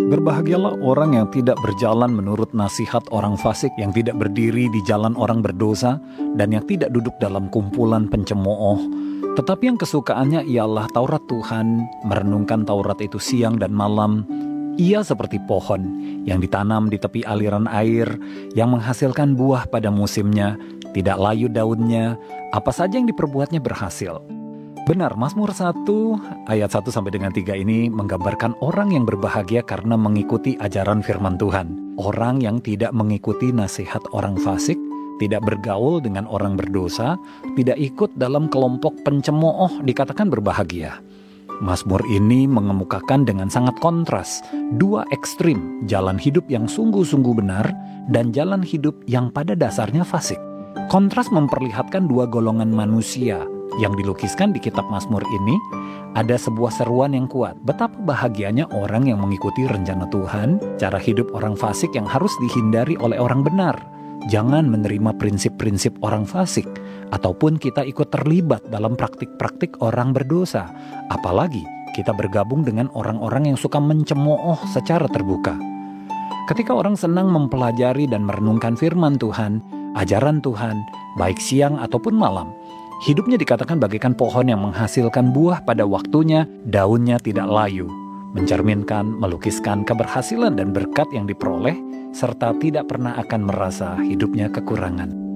Berbahagialah orang yang tidak berjalan menurut nasihat orang fasik, yang tidak berdiri di jalan orang berdosa, dan yang tidak duduk dalam kumpulan pencemooh. Tetapi yang kesukaannya ialah Taurat Tuhan, merenungkan Taurat itu siang dan malam. Ia seperti pohon yang ditanam di tepi aliran air, yang menghasilkan buah pada musimnya, tidak layu daunnya, apa saja yang diperbuatnya berhasil. Benar, Mazmur 1 ayat 1 sampai dengan 3 ini menggambarkan orang yang berbahagia karena mengikuti ajaran firman Tuhan. Orang yang tidak mengikuti nasihat orang fasik, tidak bergaul dengan orang berdosa, tidak ikut dalam kelompok pencemooh dikatakan berbahagia. Mazmur ini mengemukakan dengan sangat kontras dua ekstrim, jalan hidup yang sungguh-sungguh benar dan jalan hidup yang pada dasarnya fasik. Kontras memperlihatkan dua golongan manusia yang dilukiskan di kitab Mazmur ini. Ada sebuah seruan yang kuat, betapa bahagianya orang yang mengikuti rencana Tuhan, cara hidup orang fasik yang harus dihindari oleh orang benar. Jangan menerima prinsip-prinsip orang fasik, ataupun kita ikut terlibat dalam praktik-praktik orang berdosa. Apalagi kita bergabung dengan orang-orang yang suka mencemooh secara terbuka. Ketika orang senang mempelajari dan merenungkan firman Tuhan, ajaran Tuhan, baik siang ataupun malam, hidupnya dikatakan bagaikan pohon yang menghasilkan buah pada waktunya, daunnya tidak layu, mencerminkan, melukiskan keberhasilan dan berkat yang diperoleh, serta tidak pernah akan merasa hidupnya kekurangan.